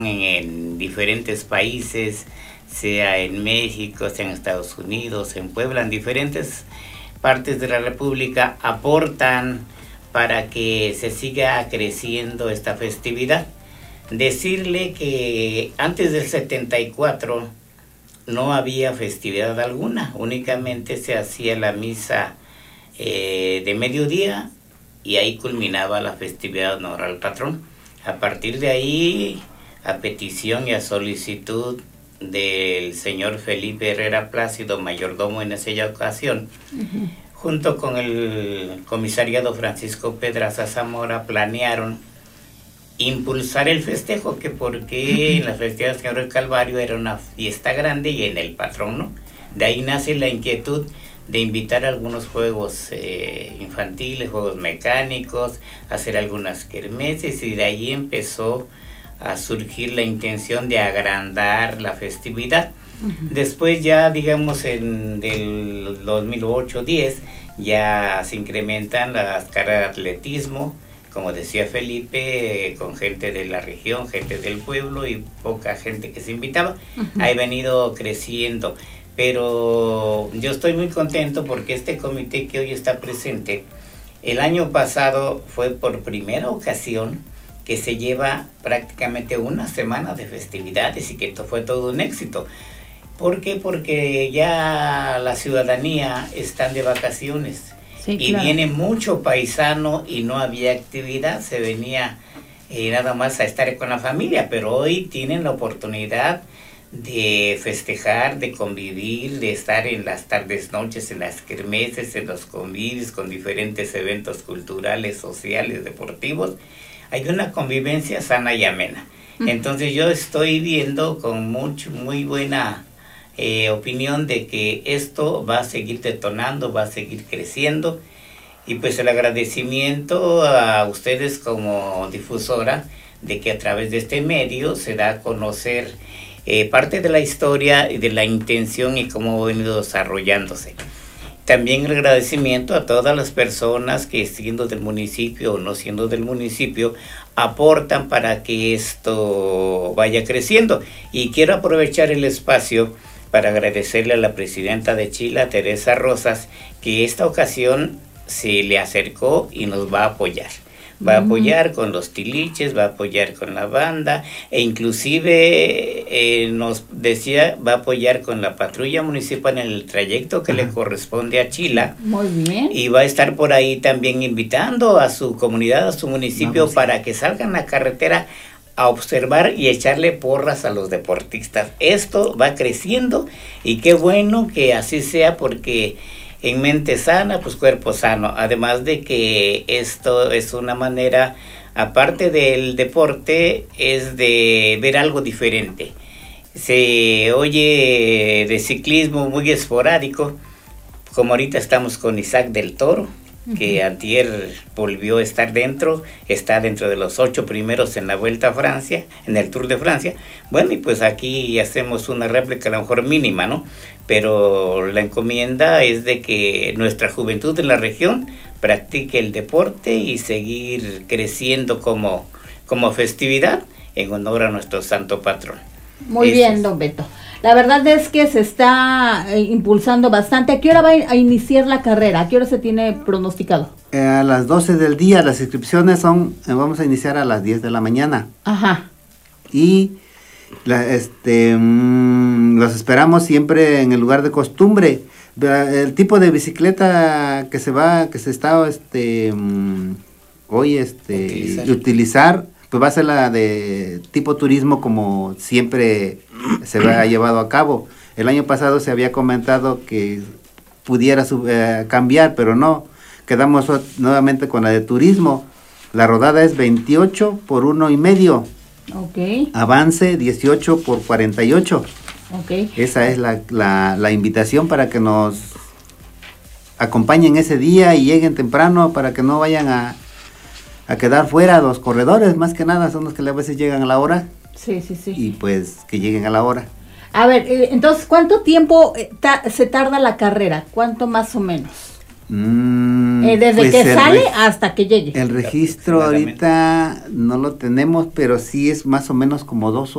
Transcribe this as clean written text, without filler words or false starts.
en diferentes países, sea en México, sea en Estados Unidos, en Puebla, en diferentes partes de la República, aportan para que se siga creciendo esta festividad. Decirle que antes del 74 no había festividad alguna, únicamente se hacía la misa de mediodía y ahí culminaba la festividad en honor al patrón. A partir de ahí, a petición y a solicitud del señor Felipe Herrera Plácido, mayordomo en aquella ocasión, junto con el comisariado Francisco Pedraza Zamora, planearon impulsar el festejo, que porque en la festividad del Señor del Calvario era una fiesta grande y en el patrón, ¿no? De ahí nace la inquietud de invitar a algunos juegos infantiles, juegos mecánicos, hacer algunas kermeses, y de ahí empezó a surgir la intención de agrandar la festividad. Después ya, digamos, en el 2008-10, ya se incrementan las carreras de atletismo, como decía Felipe, con gente de la región, gente del pueblo y poca gente que se invitaba. Ha venido creciendo, pero yo estoy muy contento porque este comité que hoy está presente, el año pasado fue por primera ocasión que se lleva prácticamente una semana de festividades y que esto fue todo un éxito. ¿Por qué? Porque ya la ciudadanía está de vacaciones. Sí, y claro, viene mucho paisano y no había actividad, se venía nada más a estar con la familia, pero hoy tienen la oportunidad de festejar, de convivir, de estar en las tardes, noches, en las kermeses, en los convivios, con diferentes eventos culturales, sociales, deportivos. Hay una convivencia sana y amena. Entonces yo estoy viendo con muy buena opinión de que esto va a seguir detonando, va a seguir creciendo, y pues el agradecimiento a ustedes como difusora de que a través de este medio se da a conocer parte de la historia y de la intención y cómo ha venido desarrollándose. También el agradecimiento a todas las personas que, siendo del municipio o no siendo del municipio, aportan para que esto vaya creciendo. Y quiero aprovechar el espacio para agradecerle a la presidenta de Chila, Teresa Rosas, que esta ocasión se le acercó y nos va a apoyar. Va a apoyar con los tiliches, va a apoyar con la banda, e inclusive nos decía, va a apoyar con la patrulla municipal en el trayecto que le corresponde a Chila. Muy bien. Y va a estar por ahí también invitando a su comunidad, a su municipio, para que salgan a la carretera a observar y echarle porras a los deportistas. Esto va creciendo y qué bueno que así sea, porque en mente sana, pues cuerpo sano. Además de que esto es una manera, aparte del deporte, es de ver algo diferente. Se oye de ciclismo muy esporádico, como ahorita estamos con Isaac del Toro, que antier volvió a estar dentro, está dentro de los 8 primeros en la Vuelta a Francia, en el Tour de Francia. Bueno, y pues aquí hacemos una réplica a lo mejor mínima, ¿no? Pero la encomienda es de que nuestra juventud en la región practique el deporte y seguir creciendo como festividad en honor a nuestro santo patrón. Muy bien, don Beto. La verdad es que se está impulsando bastante. ¿A qué hora va a iniciar la carrera? ¿A qué hora se tiene pronosticado? A las 12 del día. Las inscripciones son, vamos a iniciar a las 10 de la mañana. Ajá. Y los esperamos siempre en el lugar de costumbre. El tipo de bicicleta que se está hoy utilizar, pues va a ser la de tipo turismo, como siempre se ha llevado a cabo. El año pasado se había comentado que pudiera cambiar, pero no. Quedamos nuevamente con la de turismo. La rodada es 28 por 1.5. Ok. Avance 18 por 48. Ok. Esa es la invitación para que nos acompañen ese día y lleguen temprano, para que no vayan a quedar fuera. Los corredores, más que nada, son los que a veces llegan a la hora. Sí. Y pues que lleguen a la hora. A ver, entonces, ¿cuánto tiempo se tarda la carrera? ¿Cuánto más o menos? Desde pues que sale hasta que llegue. El registro ahorita no lo tenemos, pero sí es más o menos como 2 horas.